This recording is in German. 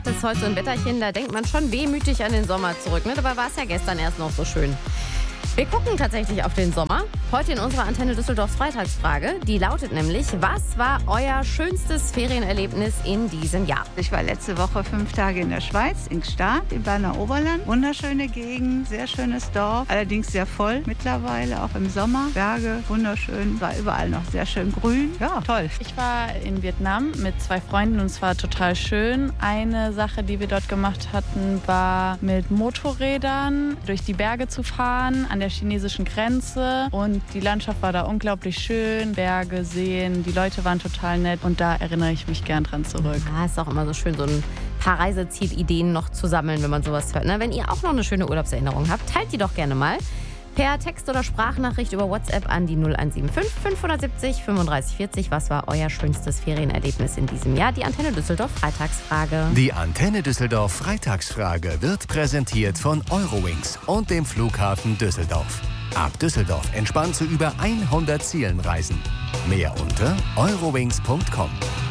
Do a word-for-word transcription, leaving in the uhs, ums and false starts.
sagt, es ist heute so ein Wetterchen, da denkt man schon wehmütig an den Sommer zurück. Ne? Dabei war es ja gestern erst noch so schön. Wir gucken tatsächlich auf den Sommer. Heute in unserer Antenne Düsseldorfs Freitagsfrage. Die lautet nämlich, was war euer schönstes Ferienerlebnis in diesem Jahr? Ich war letzte Woche fünf Tage in der Schweiz, in Gstaad, im Berner Oberland. Wunderschöne Gegend, sehr schönes Dorf, allerdings sehr voll mittlerweile, auch im Sommer. Berge, wunderschön, war überall noch sehr schön grün. Ja, toll. Ich war in Vietnam mit zwei Freunden und es war total schön. Eine Sache, die wir dort gemacht hatten, war mit Motorrädern durch die Berge zu fahren, an der chinesischen Grenze, und die Landschaft war da unglaublich schön, Berge, Seen, die Leute waren total nett und da erinnere ich mich gern dran zurück. Ja, ist auch immer so schön, so ein paar Reisezielideen noch zu sammeln, wenn man sowas hört. Ne? Wenn ihr auch noch eine schöne Urlaubserinnerung habt, teilt die doch gerne mal per Text- oder Sprachnachricht über WhatsApp an die null eins sieben fünf fünfhundertsiebzig fünfunddreißig vierzig. Was war euer schönstes Ferienerlebnis in diesem Jahr? Die Antenne Düsseldorf Freitagsfrage. Die Antenne Düsseldorf Freitagsfrage wird präsentiert von Eurowings und dem Flughafen Düsseldorf. Ab Düsseldorf entspannt zu über hundert Zielen reisen. Mehr unter eurowings punkt com.